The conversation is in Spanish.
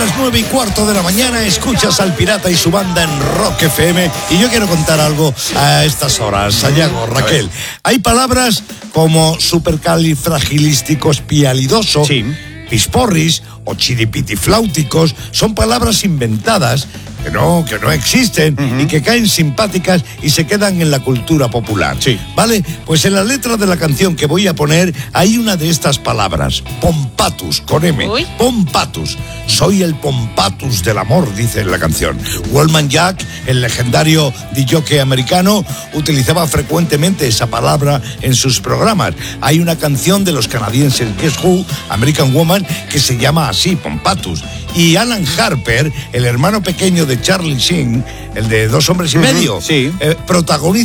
las 9:15 de la mañana, escuchas al Pirata y su banda en Rock FM. Y yo quiero contar algo a estas horas, Sayago, Raquel. Hay palabras como supercalifragilísticoespialidoso, sí, pisporris o chiripitifláuticos. Son palabras inventadas que no existen y que caen simpáticas y se quedan en la cultura popular. Sí. ¿Vale? Pues en la letra de la canción que voy a poner hay una de estas palabras, pompatus, con M. Uy. Pompatus. Soy el pompatus del amor, dice en la canción. Wallman Jack, el legendario DJ americano, utilizaba frecuentemente esa palabra en sus programas. Hay una canción de los canadienses Guess Who, American Woman, que se llama así, pompatus. Y Alan Harper, el hermano pequeño de Charlie Sheen, el de Dos hombres y medio, sí, protagoniza